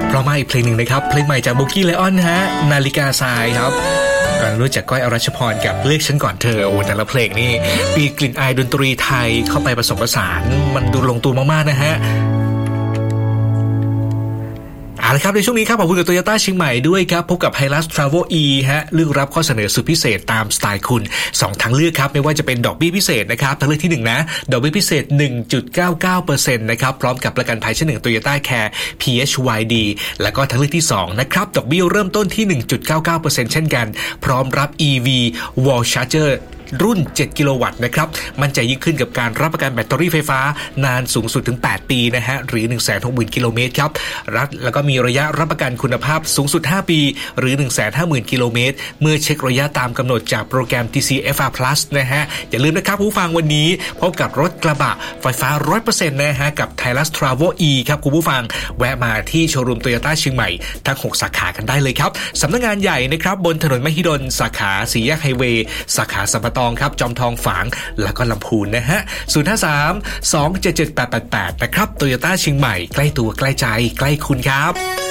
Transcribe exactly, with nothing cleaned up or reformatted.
เพราะมาอีกเพลงหนึ่งนะครับเพลงใหม่จากโบกี้ไลออนฮะนาฬิกาทรายครับรู้จักก้อยอรัชพรกับเลือกฉันก่อนเธอโอ้แต่ละเพลงนี่มีกลิ่นอายดนตรีไทยเข้าไปผสมผสานมันดูลงตัวมากๆนะฮะเอาละครับในช่วงนี้ครับขอบคุณกับ Toyota เชียงใหม่ด้วยครับพบกับ Hilux Travel E ฮะเลือกรับข้อเสนอสุดพิเศษตามสไตล์คุณสองทางเลือกครับไม่ว่าจะเป็นดอกเบี้ยพิเศษนะครับทางเลือกที่หนึ่งนะดอกเบี้ยพิเศษ หนึ่งจุดเก้าเก้าเปอร์เซ็นต์ นะครับพร้อมกับประกันภัยชั้นหนึ่ง Toyota Care พี เอช วาย ดี แล้วก็ทางเลือกที่สองนะครับดอกเบี้ยเริ่มต้นที่ หนึ่งจุดเก้าเก้าเปอร์เซ็นต์ เช่นกันพร้อมรับ อี วี Wall Chargerรุ่นเจ็ดกิโลวัตต์นะครับมั่นใจยิ่งขึ้นกับการรับประกันแบตเตอรี่ไฟฟ้านานสูงสุดถึงแปดปีนะฮะหรือ หนึ่งแสนหกหมื่น กิโลเมตรครับรัฐแล้วก็มีระยะรับประกันคุณภาพสูงสุดห้าปีหรือ หนึ่งแสนห้าหมื่น กิโลเมตรเมื่อเช็คระยะตามกำหนดจากโปรแกรม ที ซี เอฟ อาร์ Plus นะฮะอย่าลืมนะครับผู้ฟังวันนี้พบกับรถกระบะไฟฟ้า หนึ่งร้อยเปอร์เซ็นต์ นะฮะกับ Hilux Travel E ครับคุณผู้ฟังแวะมาที่โชว์รูม Toyota เชียงใหม่ทั้งหกสาขากันได้เลยครับสำนักงานใหญ่นะครับบนถนนมหิดลสาขาสี่แยกไฮเวย์สาขาสัมปตองครับจอมทองฝางแล้วก็ลำพูนนะฮะศูนย์ ห้า สาม สอง เจ็ด เจ็ด แปด แปด แปดนะครับ Toyota เชียงใหม่ใกล้ตัวใกล้ใจใกล้คุณครับ